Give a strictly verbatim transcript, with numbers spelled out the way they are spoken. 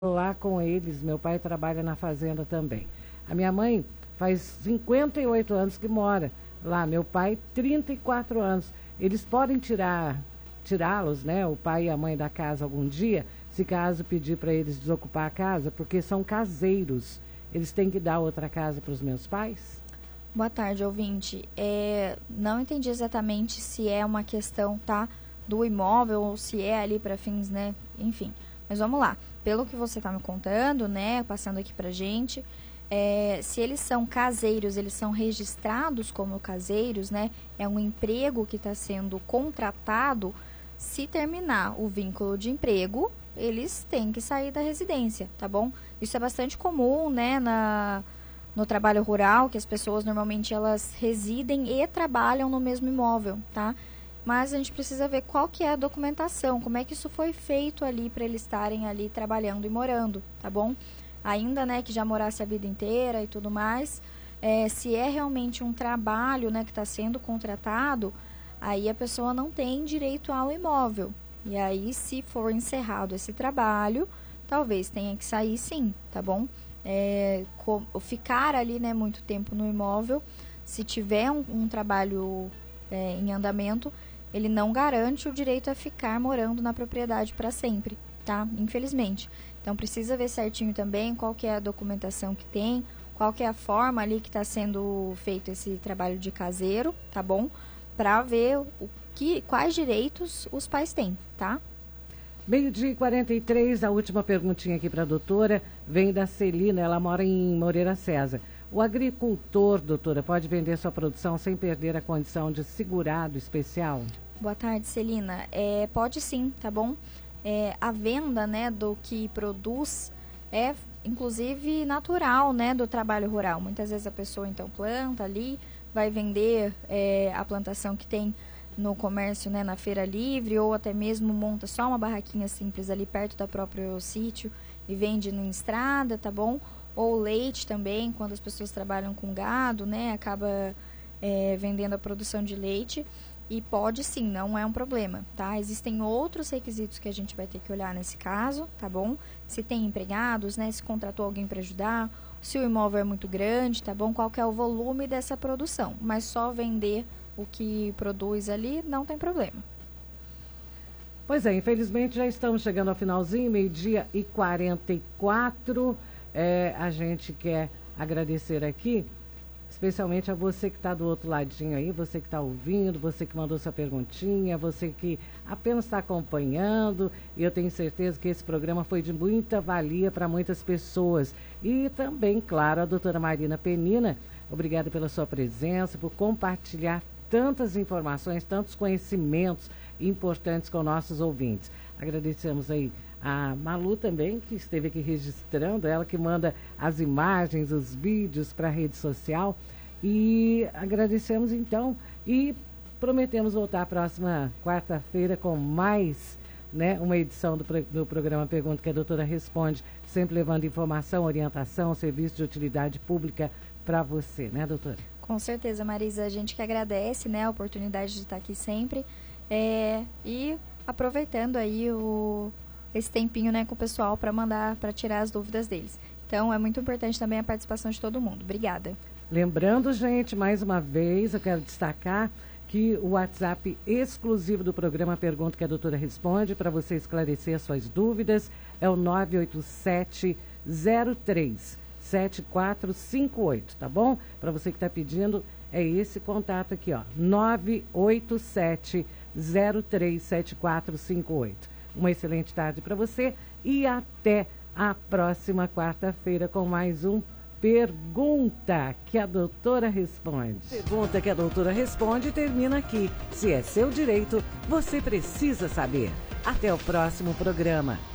lá com eles. Meu pai trabalha na fazenda também. A minha mãe faz cinquenta e oito anos que mora lá. Meu pai, trinta e quatro anos. Eles podem tirar, tirá-los, né? O pai e a mãe da casa algum dia, se caso pedir para eles desocupar a casa, porque são caseiros. Eles têm que dar outra casa para os meus pais? Boa tarde, ouvinte. É, não entendi exatamente se é uma questão, tá, do imóvel ou se é ali para fins, né, enfim. Mas vamos lá. Pelo que você está me contando, né, passando aqui pra gente, é, se eles são caseiros, eles são registrados como caseiros, né, é um emprego que está sendo contratado. Se terminar o vínculo de emprego, eles têm que sair da residência, tá bom? Isso é bastante comum, né, na... no trabalho rural, que as pessoas normalmente elas residem e trabalham no mesmo imóvel, tá? Mas a gente precisa ver qual que é a documentação, como é que isso foi feito ali para eles estarem ali trabalhando e morando, tá bom? Ainda, né, que já morasse a vida inteira e tudo mais, é, se é realmente um trabalho, né, que está sendo contratado, aí a pessoa não tem direito ao imóvel. E aí, se for encerrado esse trabalho, talvez tenha que sair sim, tá bom? É, ficar ali, né, muito tempo no imóvel, se tiver um, um trabalho é, em andamento, ele não garante o direito a ficar morando na propriedade para sempre, tá? Infelizmente. Então precisa ver certinho também qual que é a documentação que tem, qual que é a forma ali que está sendo feito esse trabalho de caseiro, tá bom? Para ver o que, quais direitos os pais têm, tá? Meio-dia e quarenta e três, a última perguntinha aqui para a doutora, vem da Celina, ela mora em Moreira César. O agricultor, doutora, pode vender sua produção sem perder a condição de segurado especial? Boa tarde, Celina. É, pode sim, tá bom? É, a venda, né, do que produz é, inclusive, natural, né, do trabalho rural. Muitas vezes a pessoa, então, planta ali, vai vender é, a plantação que tem no comércio, né, na feira livre, ou até mesmo monta só uma barraquinha simples ali perto do próprio sítio e vende na estrada, tá bom? Ou leite também, quando as pessoas trabalham com gado, né, acaba é, vendendo a produção de leite. E pode sim, não é um problema, tá? Existem outros requisitos que a gente vai ter que olhar nesse caso, tá bom? Se tem empregados, né, se contratou alguém para ajudar, se o imóvel é muito grande, tá bom? Qual que é o volume dessa produção, mas só vender o que produz ali não tem problema. Pois é, infelizmente já estamos chegando ao finalzinho, meio-dia e quarenta e quatro. É, a gente quer agradecer aqui, especialmente a você que está do outro ladinho aí, você que está ouvindo, você que mandou sua perguntinha, você que apenas está acompanhando. E eu tenho certeza que esse programa foi de muita valia para muitas pessoas. E também, claro, a doutora Marina Penina, obrigada pela sua presença, por compartilhar tantas informações, tantos conhecimentos importantes com nossos ouvintes. Agradecemos aí a Malu também, que esteve aqui registrando, ela que manda as imagens, os vídeos para a rede social. E agradecemos então e prometemos voltar a próxima quarta-feira com mais, né, uma edição do, do programa Pergunta que a doutora Responde, sempre levando informação, orientação, serviço de utilidade pública para você, né, doutora? Com certeza, Marisa, a gente que agradece, né, a oportunidade de estar aqui sempre é, e aproveitando aí o, esse tempinho, né, com o pessoal para mandar, para tirar as dúvidas deles. Então, é muito importante também a participação de todo mundo. Obrigada. Lembrando, gente, mais uma vez, eu quero destacar que o WhatsApp exclusivo do programa Pergunta que a doutora Responde, para você esclarecer as suas dúvidas, é o nove oito sete zero três sete quatro cinco oito, tá bom? Para você que está pedindo, é esse contato aqui, ó, nove oito sete zero três sete quatro cinco oito. Uma excelente tarde para você e até a próxima quarta-feira com mais um Pergunta que a doutora Responde. Pergunta que a doutora Responde termina aqui. Se é seu direito, você precisa saber. Até o próximo programa.